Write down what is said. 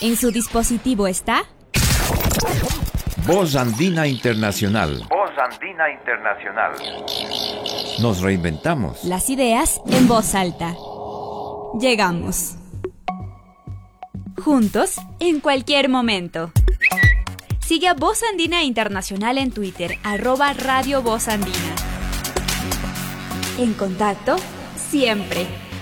¿En su dispositivo está? Voz Andina Internacional. Voz Andina Internacional. Nos reinventamos. Las ideas en voz alta. Llegamos. Juntos, en cualquier momento. Sigue a Voz Andina Internacional en Twitter, @Radio Voz Andina. En contacto, siempre.